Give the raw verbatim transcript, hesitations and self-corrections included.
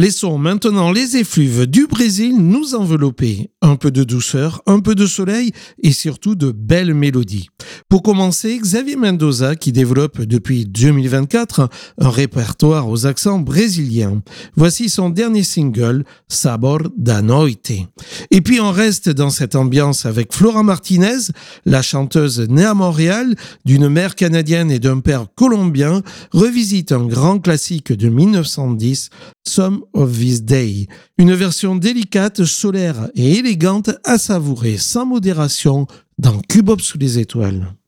Laissons maintenant les effluves du Brésil nous envelopper. Un peu de douceur, un peu de soleil et surtout de belles mélodies. Pour commencer, Xavier Mendoza qui développe depuis deux mille vingt-quatre un répertoire aux accents brésiliens. Voici son dernier single, Sabor da Noite. Et puis on reste dans cette ambiance avec Flora Martinez, la chanteuse née à Montréal, d'une mère canadienne et d'un père colombien, revisite un grand classique de mille neuf cent dix, Some of This Day. Une version délicate, solaire et élégante à savourer sans modération dans Cubop sous les étoiles.